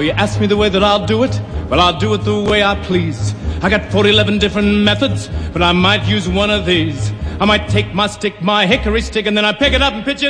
you ask me the way that I'll do it? Well, I'll do it the way I please. I got 11 different methods, but I might use one of these. I might take my stick, my hickory stick, and then I pick it up and pitch it